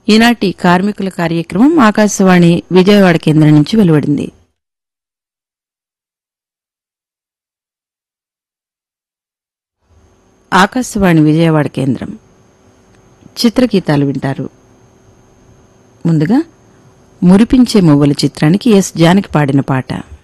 ఈనాటి కార్మికుల కార్యక్రమం ఆకాశవాణి విజయవాడ కేంద్రం నుంచి వెలువడింది. ఆకాశవాణి విజయవాడ కేంద్రం చిత్రగీతాలు వింటారు. ముందుగా మురిపించే మువ్వల చిత్రానికి ఎస్ జానకి పాడిన పాట.